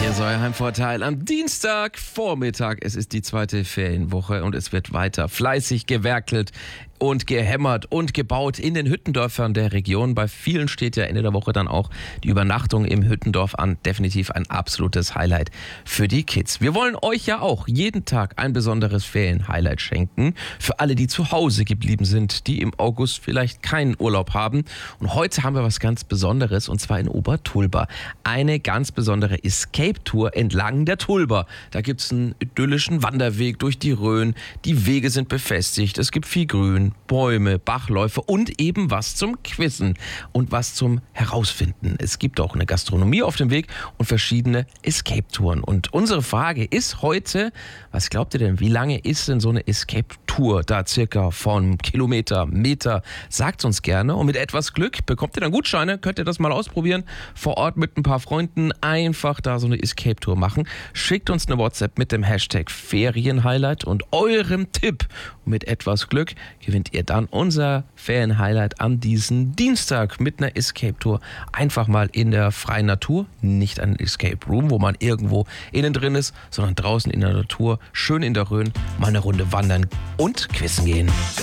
Hier ist euer Heimvorteil am Dienstagvormittag. Es ist die zweite Ferienwoche und es wird weiter fleißig gewerkelt und gehämmert und gebaut in den Hüttendörfern der Region. Bei vielen steht ja Ende der Woche dann auch die Übernachtung im Hüttendorf an. Definitiv ein absolutes Highlight für die Kids. Wir wollen euch ja auch jeden Tag ein besonderes Ferien-Highlight schenken. Für alle, die zu Hause geblieben sind, die im August vielleicht keinen Urlaub haben. Und heute haben wir was ganz Besonderes und zwar in Obertulba. Eine ganz besondere Escape-Tour entlang der Tulba. Da gibt es einen idyllischen Wanderweg durch die Rhön. Die Wege sind befestigt. Es gibt viel Grün, Bäume, Bachläufe und eben was zum Quizzen und was zum Herausfinden. Es gibt auch eine Gastronomie auf dem Weg und verschiedene Escape-Touren. Und unsere Frage ist heute, was glaubt ihr denn, wie lange ist denn so eine Escape-Tour da circa von Kilometer, Meter? Sagt uns gerne und mit etwas Glück bekommt ihr dann Gutscheine, könnt ihr das mal ausprobieren, vor Ort mit ein paar Freunden einfach da so eine Escape-Tour machen. Schickt uns eine WhatsApp mit dem Hashtag Ferienhighlight und eurem Tipp. Und mit etwas Glück gewinnt ihr dann unser Ferienhighlight an diesem Dienstag mit einer Escape-Tour. Einfach mal in der freien Natur, nicht ein Escape Room, wo man irgendwo innen drin ist, sondern draußen in der Natur, schön in der Rhön, mal eine Runde wandern und quizzen gehen.